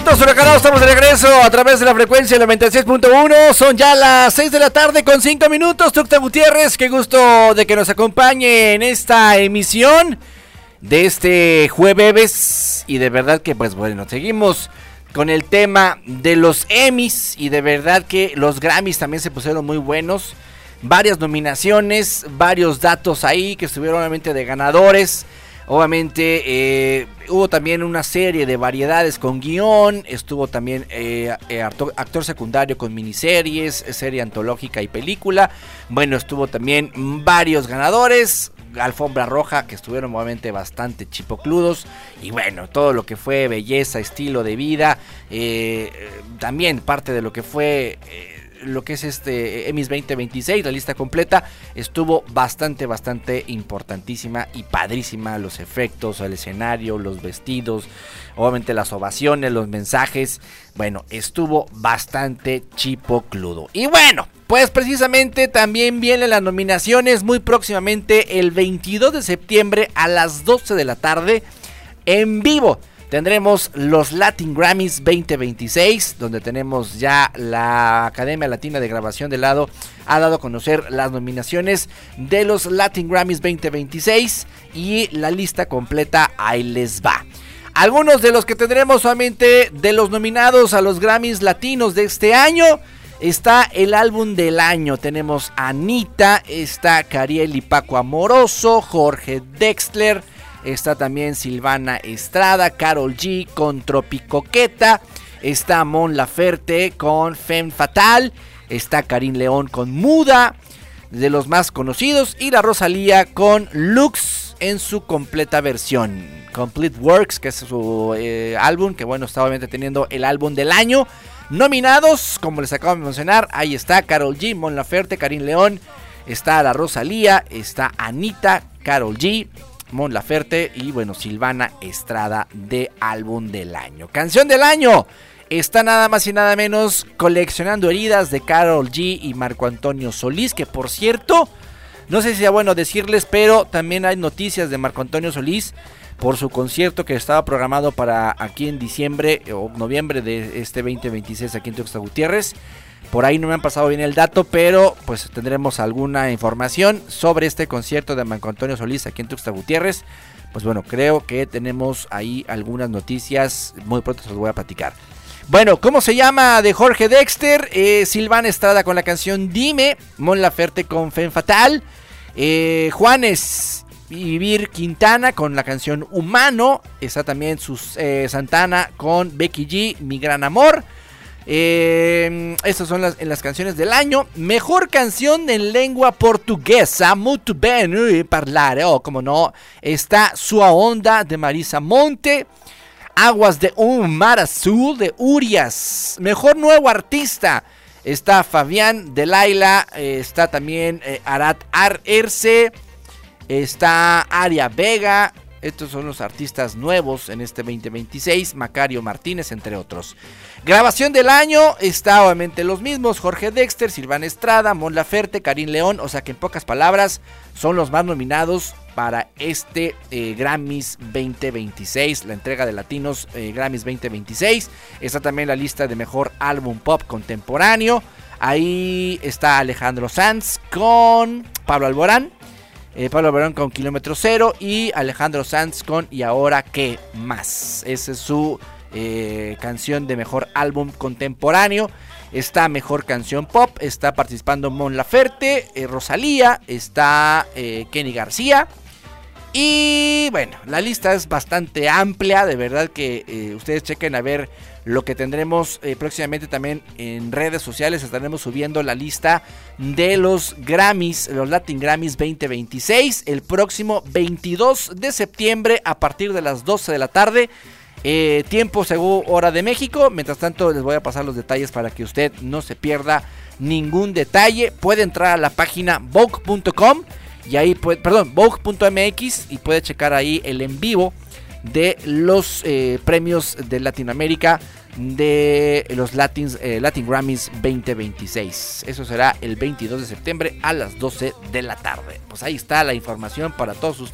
minutos, huracanados, estamos de regreso a través de la frecuencia 96.1. Son ya las 6 de la tarde con 5 minutos. Tuxtla Gutiérrez, qué gusto de que nos acompañe en esta emisión de este jueves. Y de verdad que, pues bueno, seguimos con el tema de los Emmys. Y de verdad que los Grammys también se pusieron muy buenos. Varias nominaciones, varios datos ahí que estuvieron obviamente de ganadores. Obviamente hubo también una serie de variedades con guión, estuvo también actor secundario con miniseries, serie antológica y película. Bueno, estuvo también varios ganadores, alfombra roja que estuvieron obviamente bastante chipocludos. Y bueno, todo lo que fue belleza, estilo de vida, también parte de lo que fue... lo que es Emmys 2026, la lista completa, estuvo bastante importantísima y padrísima. Los efectos, el escenario, los vestidos, obviamente las ovaciones, los mensajes. Bueno, estuvo bastante chipocludo. Y bueno, pues precisamente también vienen las nominaciones muy próximamente, el 22 de septiembre a las 12 de la tarde, en vivo. Tendremos los Latin Grammys 2026, donde tenemos ya la Academia Latina de Grabación de Lado, ha dado a conocer las nominaciones de los Latin Grammys 2026 y la lista completa ahí les va. Algunos de los que tendremos solamente de los nominados a los Grammys latinos de este año, está el álbum del año. Tenemos a Anita, está Cariel y Paco Amoroso, Jorge Drexler. Está también Silvana Estrada, Karol G con Tropicoqueta. Está Mon Laferte con Femme Fatale. Está Karim León con Muda, de los más conocidos. Y la Rosalía con Lux en su completa versión. Complete Works, que es su álbum, que bueno, está obviamente teniendo el álbum del año. Nominados, como les acabo de mencionar, ahí está Karol G, Mon Laferte, Karim León. Está la Rosalía, está Anita, Karol G, Mon Laferte y bueno, Silvana Estrada de álbum del año. Canción del año, está nada más y nada menos Coleccionando Heridas de Karol G y Marco Antonio Solís, que por cierto, no sé si sea bueno decirles, pero también hay noticias de Marco Antonio Solís por su concierto que estaba programado para aquí en diciembre o noviembre de este 2026 aquí en Tuxtla Gutiérrez. Por ahí no me han pasado bien el dato, pero pues tendremos alguna información sobre este concierto de Marco Antonio Solís aquí en Tuxtla Gutiérrez. Pues bueno, creo que tenemos ahí algunas noticias, muy pronto se los voy a platicar. Bueno, ¿cómo se llama? De Jorge Drexler, Silvana Estrada con la canción Dime, Mon Laferte con Femme Fatale, Juanes y Vivir Quintana con la canción Humano, está también Santana con Becky G, Mi Gran Amor. Estas son las canciones del año. Mejor canción en lengua portuguesa, Muito bem parlare, como no, está Sua Onda de Marisa Monte, Aguas de un Mar Azul de Urias. Mejor nuevo artista, está Fabián de Laila, está también Arat Arce, está Aria Vega. Estos son los artistas nuevos en este 2026, Macario Martínez, entre otros. Grabación del año, está obviamente los mismos, Jorge Drexler, Silvana Estrada, Mon Laferte, Karim León, o sea que en pocas palabras son los más nominados para este Grammys 2026, la entrega de Latinos Grammys 2026. Está también la lista de mejor álbum pop contemporáneo, ahí está Alejandro Sanz con Pablo Alborán. Pablo Alborán con Kilómetro Cero y Alejandro Sanz con Y Ahora Qué Más. Esa es su canción de mejor álbum contemporáneo. Está mejor canción pop, está participando Mon Laferte, Rosalía, está Kenny García. Y bueno, la lista es bastante amplia, de verdad que ustedes chequen a ver lo que tendremos próximamente también en redes sociales. Estaremos subiendo la lista de los Grammys, los Latin Grammys 2026, el próximo 22 de septiembre a partir de las 12 de la tarde. Tiempo según hora de México. Mientras tanto les voy a pasar los detalles para que usted no se pierda ningún detalle. Puede entrar a la página vogue.com y ahí vogue.mx y puede checar ahí el en vivo de los premios de Latinoamérica de los Latin Grammys 2026. Eso será el 22 de septiembre a las 12 de la tarde. Pues ahí está la información para todos ustedes.